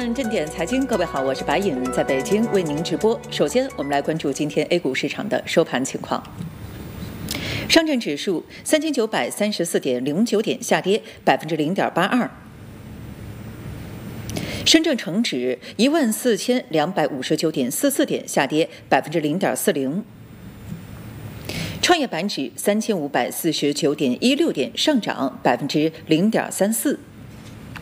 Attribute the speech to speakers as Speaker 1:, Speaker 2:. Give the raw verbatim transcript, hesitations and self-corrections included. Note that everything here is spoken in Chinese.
Speaker 1: 看正点财经，各位好，我是白颖，在北京为您直播。首先，我们来关注今天 A 股市场的收盘情况。上证指数三千九百三十四点零九点，下跌百分之零点八二。深证成指一万四千两百五十九点四四点，下跌百分之零点四零。创业板指三千五百四十九点一六点，上涨百分之零点三四。